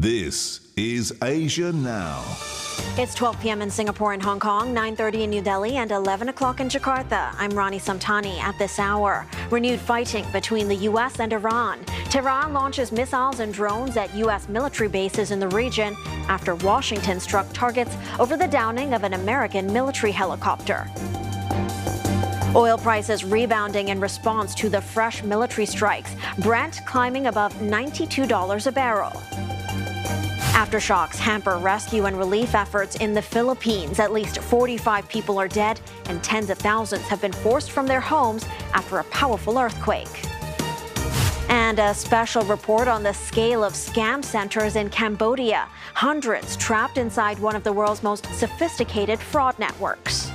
This is Asia Now. It's 12 p.m. in Singapore and Hong Kong, 9:30 in New Delhi, and 11 o'clock in Jakarta. I'm Rani Samtani. At this hour, renewed fighting between the U.S. and Iran. Tehran launches missiles and drones at U.S. military bases in the region after Washington struck targets over the downing of an American military helicopter. Oil prices rebounding in response to the fresh military strikes. Brent climbing above $92 a barrel. Aftershocks hamper rescue and relief efforts in the Philippines. At least 45 people are dead and tens of thousands have been forced from their homes after a powerful earthquake. And a special report on the scale of scam centers in Cambodia. Hundreds trapped inside one of the world's most sophisticated fraud networks.